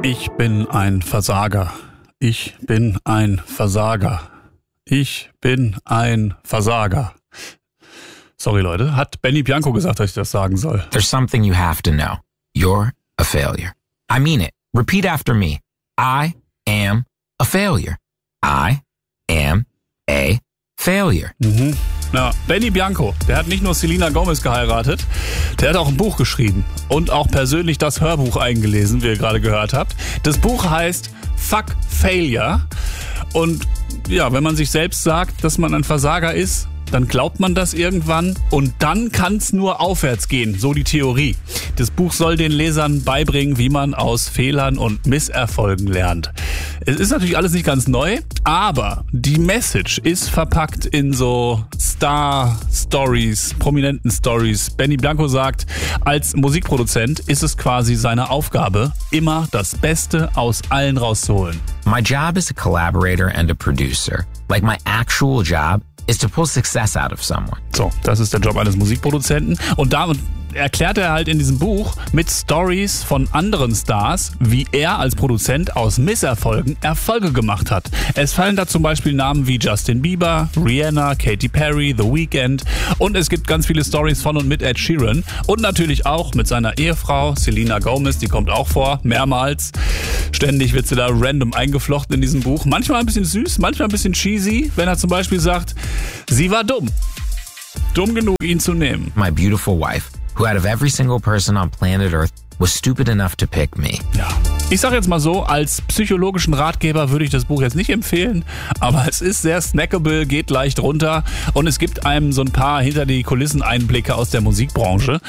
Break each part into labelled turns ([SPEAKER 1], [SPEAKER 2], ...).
[SPEAKER 1] Ich bin ein Versager. Ich bin ein Versager. Ich bin ein Versager. Sorry, Leute. Hat Benny Bianco gesagt, dass ich das sagen soll.
[SPEAKER 2] There's something you have to know. You're a failure. I mean it. Repeat after me. I am a failure. I am a failure.
[SPEAKER 1] Ja, Benny Bianco, der hat nicht nur Selena Gomez geheiratet, der hat auch ein Buch geschrieben und auch persönlich das Hörbuch eingelesen, wie ihr gerade gehört habt. Das Buch heißt Fuck Failure und ja, wenn man sich selbst sagt, dass man ein Versager ist, dann glaubt man das irgendwann und dann kann es nur aufwärts gehen, so die Theorie. Das Buch soll den Lesern beibringen, wie man aus Fehlern und Misserfolgen lernt. Es ist natürlich alles nicht ganz neu, aber die Message ist verpackt in so Star-Stories, prominenten Stories. Benny Bianco sagt, als Musikproduzent ist es quasi seine Aufgabe, immer das Beste aus allen rauszuholen.
[SPEAKER 2] My job as a collaborator and a producer, like my actual job, is to pull success out of someone.
[SPEAKER 1] So, das ist der Job eines Musikproduzenten. Und damit erklärt er halt in diesem Buch mit Stories von anderen Stars, wie er als Produzent aus Misserfolgen Erfolge gemacht hat. Es fallen da zum Beispiel Namen wie Justin Bieber, Rihanna, Katy Perry, The Weeknd und es gibt ganz viele Stories von und mit Ed Sheeran und natürlich auch mit seiner Ehefrau Selena Gomez, die kommt auch vor, mehrmals. Ständig wird sie da random eingeflochten in diesem Buch. Manchmal ein bisschen süß, manchmal ein bisschen cheesy, wenn er zum Beispiel sagt, sie war dumm. Dumm genug, ihn zu nehmen.
[SPEAKER 2] My beautiful wife, who out of every single person on planet Earth was stupid enough to pick me.
[SPEAKER 1] Ja. Ich sag jetzt mal so, als psychologischen Ratgeber würde ich das Buch jetzt nicht empfehlen, aber es ist sehr snackable, geht leicht runter und es gibt einem so ein paar hinter die Kulissen Einblicke aus der Musikbranche.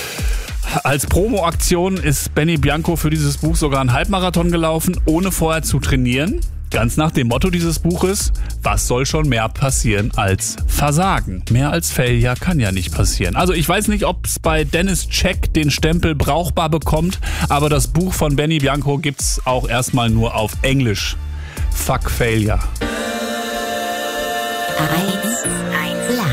[SPEAKER 1] Als Promo-Aktion ist Benny Bianco für dieses Buch sogar einen Halbmarathon gelaufen, ohne vorher zu trainieren. Ganz nach dem Motto dieses Buches, was soll schon mehr passieren als Versagen? Mehr als Failure kann ja nicht passieren. Also ich weiß nicht, ob es bei Dennis Check den Stempel brauchbar bekommt, aber das Buch von Benny Bianco gibt's auch erstmal nur auf Englisch. Fuck Failure.
[SPEAKER 3] 1 Live.